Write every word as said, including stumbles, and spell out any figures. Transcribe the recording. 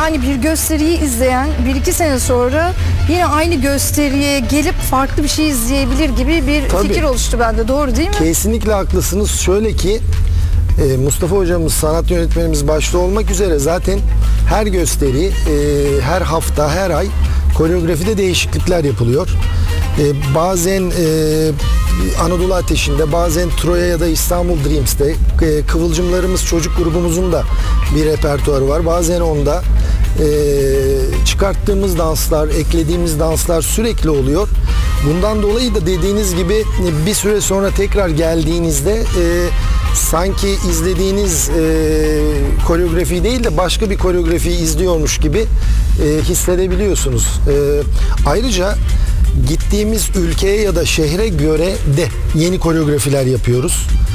Yani bir gösteriyi izleyen bir iki sene sonra yine aynı gösteriye gelip farklı bir şey izleyebilir gibi bir Tabii. fikir oluştu bende. Doğru değil mi? Kesinlikle haklısınız. Şöyle ki e, Mustafa hocamız, sanat yönetmenimiz başta olmak üzere zaten her gösteri, e, her hafta, her ay koreografide değişiklikler yapılıyor. E, bazen e, Anadolu Ateşi'nde, bazen Troya ya da İstanbul Dreams'te, e, Kıvılcımlarımız çocuk grubumuzun da bir repertuarı var. Bazen onda e, çıkarttığımız danslar, eklediğimiz danslar sürekli oluyor. Bundan dolayı da dediğiniz gibi bir süre sonra tekrar geldiğinizde e, sanki izlediğiniz e, koreografi değil de başka bir koreografiyi izliyormuş gibi e, hissedebiliyorsunuz. E, ayrıca gittiğimiz ülkeye ya da şehre göre de yeni koreografiler yapıyoruz.